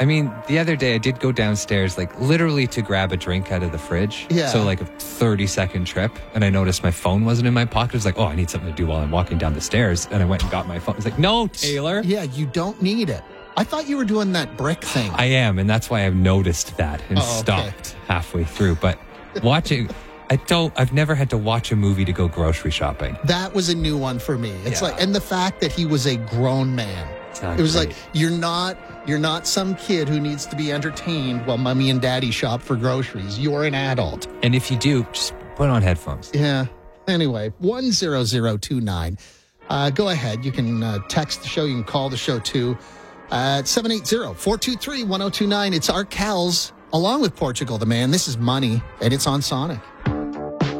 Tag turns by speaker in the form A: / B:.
A: I mean, the other day I did go downstairs, like literally to grab a drink out of the fridge.
B: Yeah.
A: So like a 30-second trip. And I noticed my phone wasn't in my pocket. I was like, oh, I need something to do while I'm walking down the stairs. And I went and got my phone. I was like, no, Taylor.
B: Yeah, you don't need it. I thought you were doing that brick thing.
A: I am. And that's why I've noticed that and
B: Oh, okay.
A: stopped halfway through. But watching, I've never had to watch a movie to go grocery shopping.
B: That was a new one for me. It's
A: Yeah.
B: like, and the fact that he was a grown man.
A: Not
B: It was
A: great.
B: like, you're not some kid who needs to be entertained while mommy and daddy shop for groceries. You're an adult.
A: And if you do, just put on headphones.
B: Yeah. Anyway, 10029. Go ahead. You can text the show. You can call the show too at 780-423-1029. It's Art Cowles along with Portugal the Man. This is Money, and it's on Sonic.